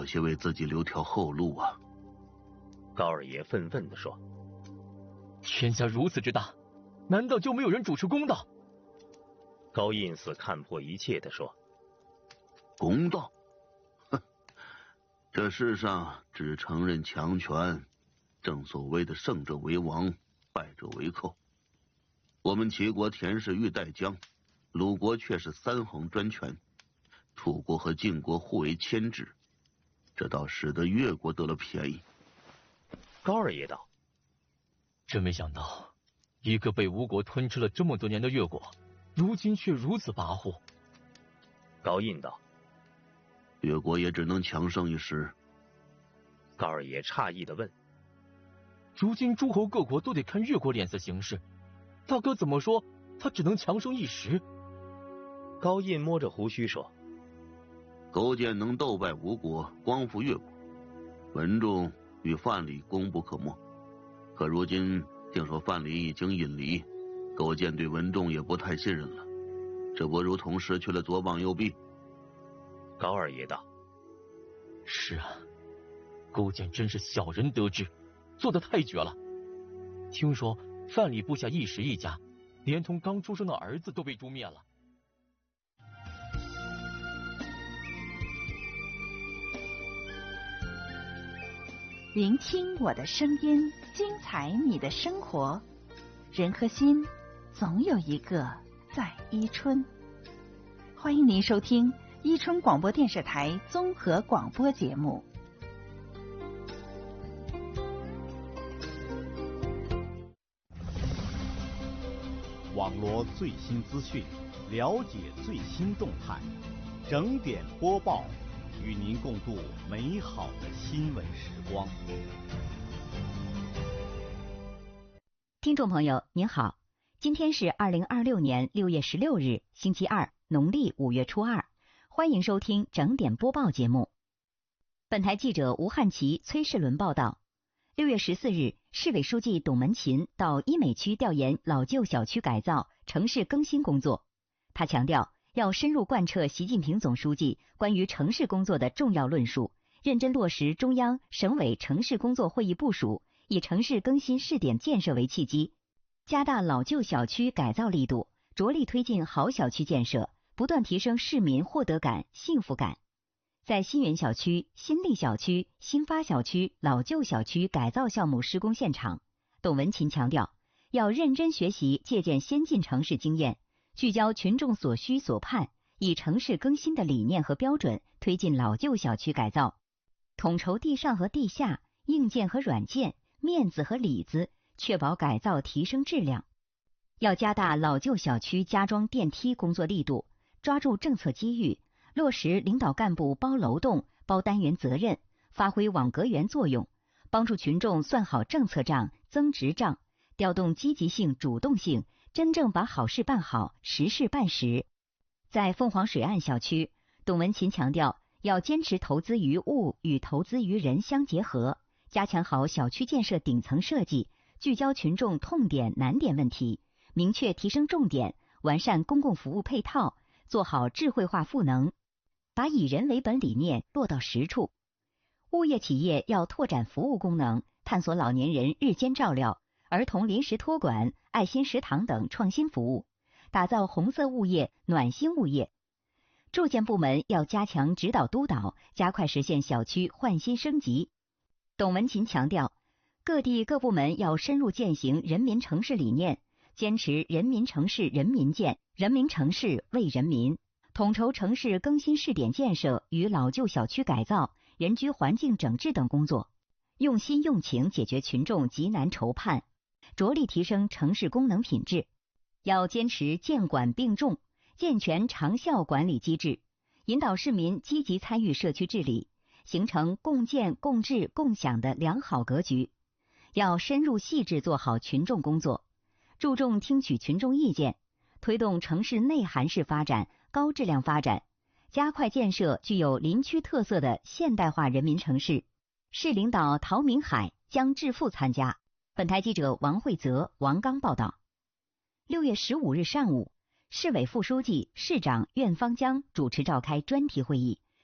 早些为自己留条后路啊！ 高二爷愤愤地说：“ 天下如此之大，难道就没有人主持公道？” 高印似看破一切地说：“ 公道？哼，这世上只承认强权，正所谓的胜者为王，败者为寇。我们齐国田氏欲代姜，鲁国却是三横专权，楚国和晋国互为牵制，这倒使得越国得了便宜。” 高二爷道：“ 真没想到，一个被吴国吞吃了这么多年的越国，如今却如此跋扈。” 高印道：“ 越国也只能强盛一时。” 高二爷诧异地问：“ 如今诸侯各国都得看越国脸色行事，大哥怎么说他只能强盛一时？” 高印摸着胡须说：“ 勾践能斗败吴国，光复越国，文仲与范蠡功不可没。可如今听说范蠡已经隐离，勾践对文仲也不太信任了，这不如同失去了左膀右臂。” 高二爷道：“ 是啊，勾践真是小人得志，做得太绝了。听说范蠡部下一时一家，连同刚出生的儿子都被诛灭了。” 聆听我的声音，精彩你的生活。人和心，总有一个在伊春。欢迎您收听伊春广播电视台综合广播节目。 网罗最新资讯，了解最新动态，整点播报，与您共度美好的新闻时光。 听众朋友您好，今天是2026年6月16日星期二，农历5月初二，欢迎收听整点播报节目。本台记者吴汉奇、崔世伦报道，6月14日，市委书记董门勤到医美区调研老旧小区改造、城市更新工作。他强调，要深入贯彻习近平总书记关于城市工作的重要论述，认真落实中央、省委城市工作会议部署，以城市更新试点建设为契机，加大老旧小区改造力度，着力推进好小区建设，不断提升市民获得感、幸福感。在新源小区、新立小区、新发小区、老旧小区改造项目施工现场，董文勤强调，要认真学习借鉴先进城市经验，聚焦群众所需所盼，以城市更新的理念和标准推进老旧小区改造，统筹地上和地下、硬件和软件、面子和里子，确保改造提升质量。要加大老旧小区加装电梯工作力度，抓住政策机遇，落实领导干部包楼栋、包单元责任，发挥网格员作用，帮助群众算好政策账、增值账，调动积极性、主动性，真正把好事办好，实事办实。在凤凰水岸小区，董文勤强调，要坚持投资于物与投资于人相结合，加强好小区建设顶层设计，聚焦群众痛点难点问题，明确提升重点，完善公共服务配套，做好智慧化赋能，把以人为本理念落到实处。物业企业要拓展服务功能，探索老年人日间照料、儿童临时托管、爱心食堂等创新服务，打造红色物业、暖心物业。住建部门要加强指导督导，加快实现小区换新升级。董文勤强调，各地各部门要深入践行人民城市理念，坚持人民城市人民建，人民城市为人民，统筹城市更新试点建设与老旧小区改造、人居环境整治等工作，用心用情解决群众急难愁盼，着力提升城市功能品质。要坚持建管并重，健全长效管理机制，引导市民积极参与社区治理，形成共建共治共享的良好格局。要深入细致做好群众工作，注重听取群众意见，推动城市内涵式发展、高质量发展，加快建设具有林区特色的现代化人民城市。市领导陶明海、姜志富参加。本台记者王慧泽、王刚报道。6月15日上午，市委副书记、市长苑方江主持召开专题会议，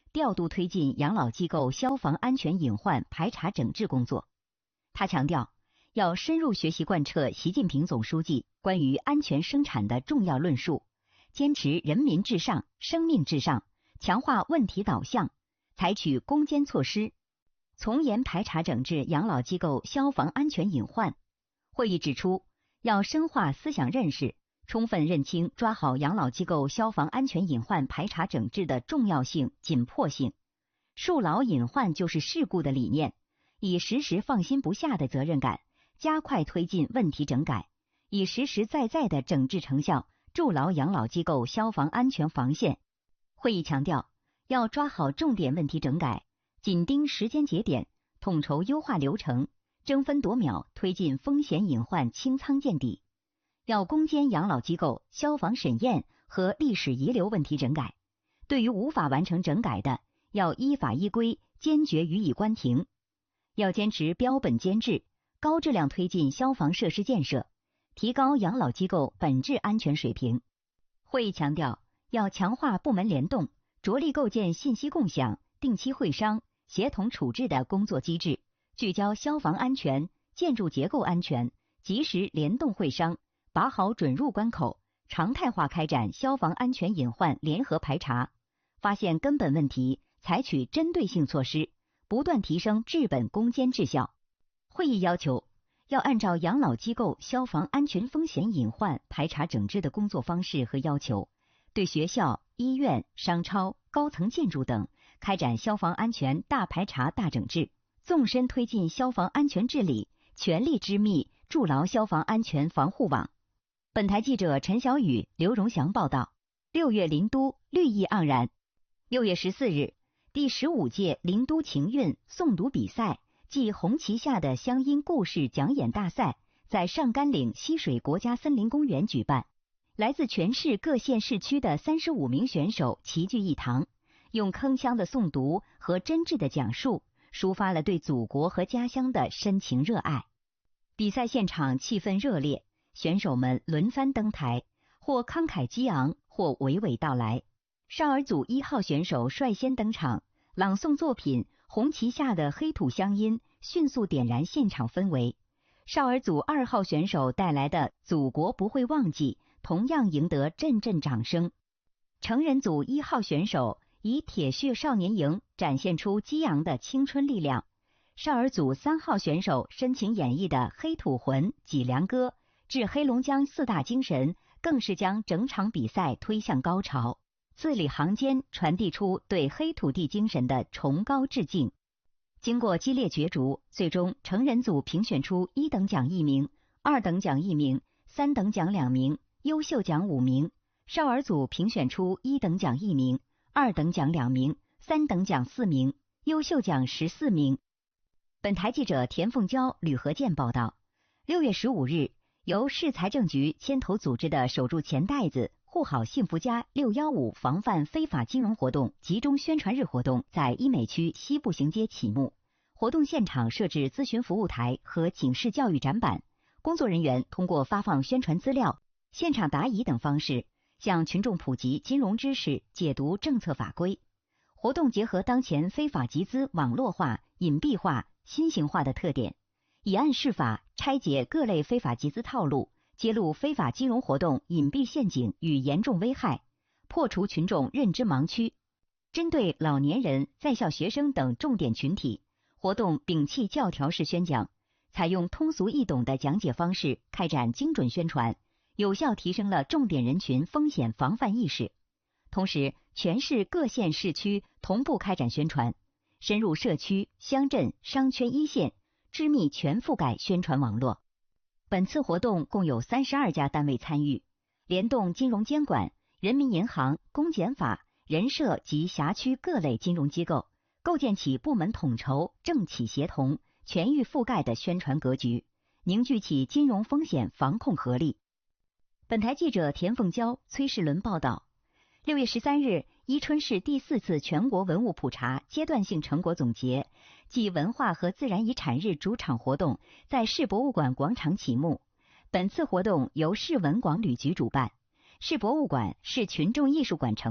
调度推进养老机构消防安全隐患排查整治工作。他强调，要深入学习贯彻习近平总书记关于安全生产的重要论述，坚持人民至上、生命至上，强化问题导向，采取攻坚措施，从严排查整治养老机构消防安全隐患。会议指出，要深化思想认识，充分认清抓好养老机构消防安全隐患排查整治的重要性、紧迫性，树牢隐患就是事故的理念，以时时放心不下的责任感，加快推进问题整改，以实实在在的整治成效筑牢养老机构消防安全防线。会议强调，要抓好重点问题整改，紧盯时间节点，统筹优化流程，争分夺秒推进风险隐患清仓见底。要攻坚养老机构消防审验和历史遗留问题整改，对于无法完成整改的，要依法依规坚决予以关停。要坚持标本兼治，高质量推进消防设施建设，提高养老机构本质安全水平。会议强调，要强化部门联动，着力构建信息共享、定期会商、协同处置的工作机制，聚焦消防安全、建筑结构安全，及时联动会商，把好准入关口，常态化开展消防安全隐患联合排查，发现根本问题，采取针对性措施，不断提升治本攻坚质效。会议要求，要按照养老机构消防安全风险隐患排查整治的工作方式和要求，对学校、医院、商超、高层建筑等开展消防安全大排查大整治，纵深推进消防安全治理，全力织密筑牢消防安全防护网。本台记者陈小雨、刘荣祥报道。6月林都绿意盎然。6月14日，第15届林都情韵诵读比赛暨红旗下的乡音故事讲演大赛在上甘岭溪水国家森林公园举办。来自全市各县市区的35名选手齐聚一堂，用铿锵的诵读和真挚的讲述，抒发了对祖国和家乡的深情热爱。比赛现场气氛热烈，选手们轮番登台，或慷慨激昂，或娓娓道来。少儿组1号选手率先登场，朗诵作品《红旗下的黑土乡音》，迅速点燃现场氛围。少儿组2号选手带来的《祖国不会忘记》同样赢得阵阵掌声。成人组1号选手以铁血少年营展现出激昂的青春力量。少儿组3号选手深情演绎的《黑土魂》《脊梁歌》致黑龙江4大精神，更是将整场比赛推向高潮，字里行间传递出对黑土地精神的崇高致敬。经过激烈角逐，最终成人组评选出1等奖1名、2等奖1名、3等奖2名、优秀奖5名；少儿组评选出1等奖1名、2等奖2名、3等奖4名、优秀奖14名。本台记者田凤娇、吕和健报道。6月15日，由市财政局牵头组织的守住钱袋子护好幸福家615防范非法金融活动集中宣传日活动在医美区西步行街启幕。活动现场设置咨询服务台和警示教育展板，工作人员通过发放宣传资料、现场答疑等方式，向群众普及金融知识，解读政策法规。活动结合当前非法集资网络化、隐蔽化、新型化的特点，以案释法，拆解各类非法集资套路，揭露非法金融活动隐蔽陷阱与严重危害，破除群众认知盲区。针对老年人、在校学生等重点群体，活动摒弃教条式宣讲，采用通俗易懂的讲解方式开展精准宣传，有效提升了重点人群风险防范意识。同时，全市各县市区同步开展宣传，深入社区、乡镇、商圈一线，织密全覆盖宣传网络。本次活动共有32家单位参与，联动金融监管、人民银行、公检法、人社及辖区各类金融机构，构建起部门统筹、政企协同、全域覆盖的宣传格局，凝聚起金融风险防控合力。本台记者田凤娇、崔世伦报道。6月13日，伊春市第4次全国文物普查阶段性成果总结暨文化和自然遗产日主场活动在市博物馆广场启幕。本次活动由市文广旅局主办，市博物馆、市群众艺术馆承办，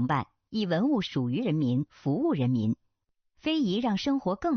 以文物属于人民，服务人民，非遗让生活更